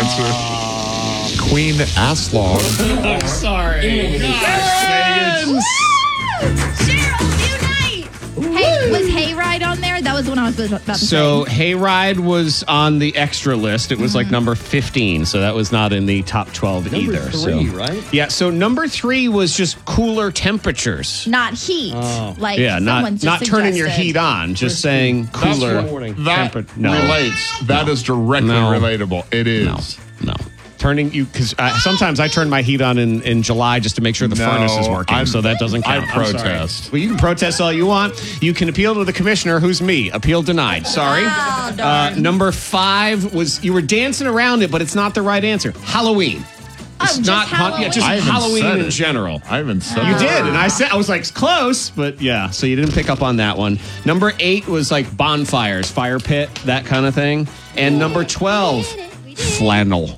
answer. Queen Aslog. I'm sorry. Hey, was Hayride on there? That was when I was about to say. So Hayride was on the extra list. It was like number 15, so that was not in the top 12 Number either. 3, so. right? Yeah, so number 3 was just cooler temperatures. Not heat. Like Yeah, someone just not turning your suggested. heat on, just saying cooler That temperature. No. relates. That is directly No. relatable. It is. No. Turning you, because sometimes I turn my heat on in July just to make sure the furnace is working, so that doesn't count. I I'm sorry. protest. Well, you can protest all you want. You can appeal to the commissioner, who's me. Appeal denied. Sorry. Oh, darn. Number 5 was, you were dancing around it, but it's not the right answer. Halloween. It's just not Halloween? Yeah, just I haven't Halloween said in it. general. I haven't said You it. did, and I was like, close, but yeah, so you didn't pick up on that one. Number 8 was like bonfires, fire pit, that kind of thing. And number 12, flannel.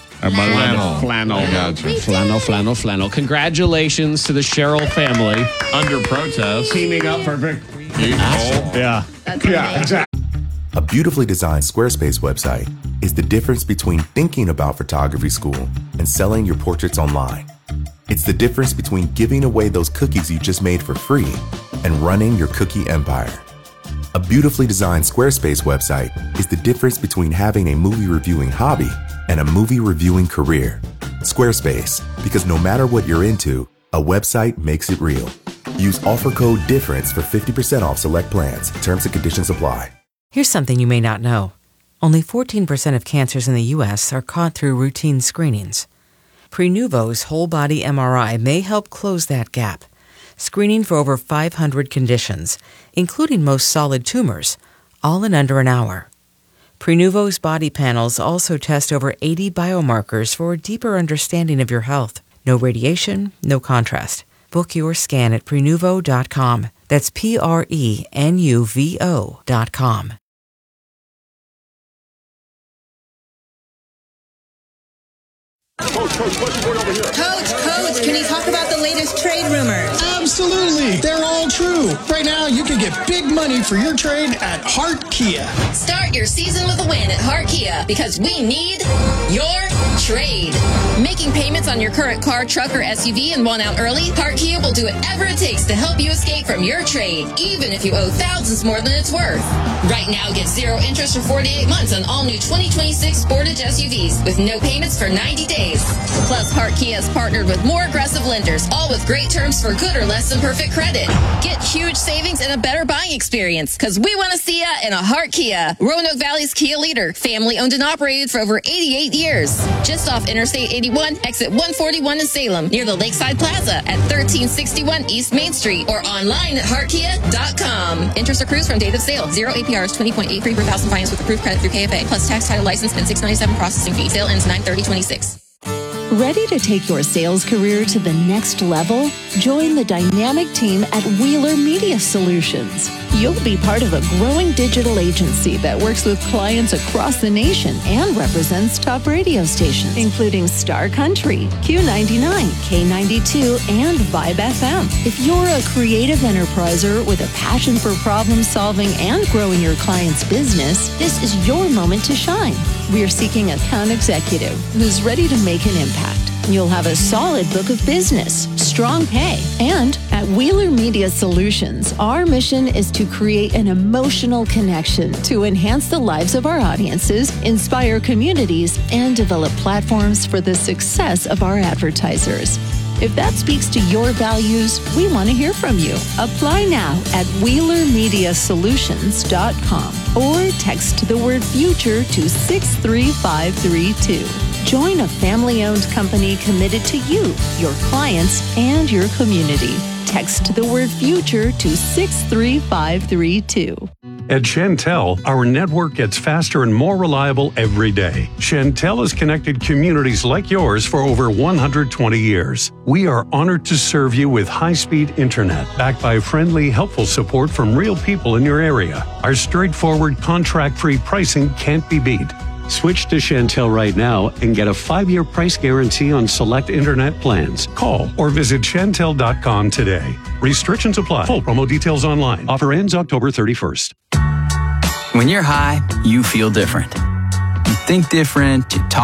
Flannel. I gotcha. Flannel. Congratulations to the Cheryl family. Under protest. Teaming up for victory. Oh. Yeah. That's amazing. exactly. A beautifully designed Squarespace website is the difference between thinking about photography school and selling your portraits online. It's the difference between giving away those cookies you just made for free and running your cookie empire. A beautifully designed Squarespace website is the difference between having a movie reviewing hobby and a movie reviewing career. Squarespace, because no matter what you're into, a website makes it real. Use offer code DIFFERENCE for 50% off select plans. Terms and conditions apply. Here's something you may not know. Only 14% of cancers in the U.S. are caught through routine screenings. Prenuvo's whole body MRI may help close that gap, screening for over 500 conditions, including most solid tumors, all in under an hour. Prenuvo's body panels also test over 80 biomarkers for a deeper understanding of your health. No radiation, no contrast. Book your scan at Prenuvo.com. That's Prenuvo.com. Coach, can you talk about the latest trade rumors? Absolutely. They're all true. Right now, you can get big money for your trade at Hart Kia. Start your season with a win at Hart Kia because we need your trade. Making payments on your current car, truck, or SUV and want out early? Hart Kia will do whatever it takes to help you escape from your trade, even if you owe thousands more than it's worth. Right now, get 0 interest for 48 months on all new 2026 Sportage SUVs with no payments for 90 days. Plus, Hart Kia has partnered with more aggressive lenders, all with great terms for good or less than perfect credit. Get huge savings and a better buying experience, because we want to see ya in a Hart Kia. Roanoke Valley's Kia leader, family owned and operated for over 88 years. Just off Interstate 81, exit 141 in Salem, near the Lakeside Plaza at 1361 East Main Street, or online at heartkia.com. Interest accrues from date of sale. 0 APR is 20.83 per thousand finance with approved credit through KFA, plus tax, title, license, and $697 processing fee. Sale ends 9/30/26. Ready to take your sales career to the next level? Join the dynamic team at Wheeler Media Solutions. You'll be part of a growing digital agency that works with clients across the nation and represents top radio stations, including Star Country, Q99, K92, and Vibe FM. If you're a creative enterpriser with a passion for problem solving and growing your client's business, this is your moment to shine. We're seeking an account executive who's ready to make an impact. You'll have a solid book of business, strong pay, and at Wheeler Media Solutions, our mission is to create an emotional connection to enhance the lives of our audiences, inspire communities, and develop platforms for the success of our advertisers. If that speaks to your values, we want to hear from you. Apply now at WheelerMediaSolutions.com or text the word future to 63532. Join a family-owned company committed to you, your clients, and your community. Text the word future to 63532. At Chantel, our network gets faster and more reliable every day. Chantel has connected communities like yours for over 120 years. We are honored to serve you with high-speed internet, backed by friendly, helpful support from real people in your area. Our straightforward, contract-free pricing can't be beat. Switch to Chantel right now and get a 5-year price guarantee on select internet plans. Call or visit Chantel.com today. Restrictions apply. Full promo details online. Offer ends October 31st. When you're high, you feel different. You think different, you talk